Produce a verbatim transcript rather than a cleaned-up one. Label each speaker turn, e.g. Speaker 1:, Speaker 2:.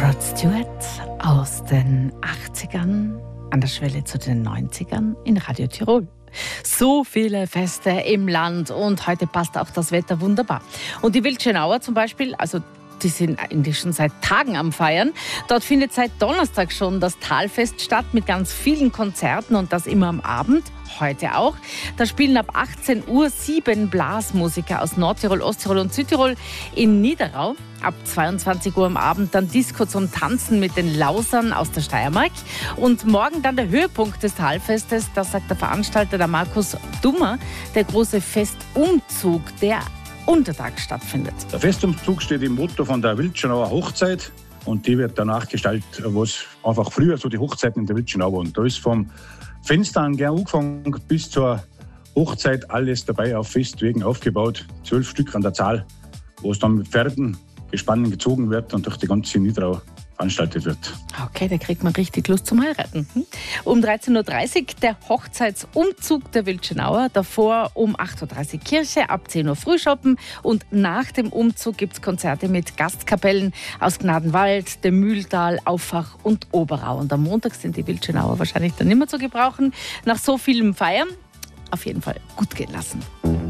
Speaker 1: Rod Stewart aus den achtzigern, an der Schwelle zu den neunzigern in Radio Tirol. So viele Feste im Land und heute passt auch das Wetter wunderbar. Und die Wildschönauer zum Beispiel, also die sind eigentlich schon seit Tagen am Feiern. Dort findet seit Donnerstag schon das Talfest statt mit ganz vielen Konzerten und das immer am Abend. Heute auch. Da spielen ab achtzehn Uhr sieben Blasmusiker aus Nordtirol, Osttirol und Südtirol in Niederau. Ab zweiundzwanzig Uhr am Abend dann Disco zum Tanzen mit den Lausern aus der Steiermark. Und morgen dann der Höhepunkt des Talfestes, das sagt der Veranstalter, der Markus Dummer, der große Festumzug, der untertags stattfindet.
Speaker 2: Der Festumzug steht im Motto von der Wildschönauer Hochzeit und die wird danach gestaltet, was einfach früher so die Hochzeiten in der Wildschönau waren. Und da ist vom Fenster an gern angefangen bis zur Hochzeit alles dabei auf Festwegen aufgebaut. Zwölf Stück an der Zahl, wo es dann mit Pferden, Gespannen gezogen wird und durch die ganze Niederau veranstaltet wird.
Speaker 1: Okay, da kriegt man richtig Lust zum Heiraten. Um dreizehn Uhr dreißig der Hochzeitsumzug der Wildschönauer. Davor um acht Uhr dreißig Kirche, ab zehn Uhr Frühschoppen. Und nach dem Umzug gibt es Konzerte mit Gastkapellen aus Gnadenwald, dem Mühltal, Auffach und Oberau. Und am Montag sind die Wildschönauer wahrscheinlich dann nicht mehr zu gebrauchen. Nach so vielem Feiern auf jeden Fall gut gehen lassen.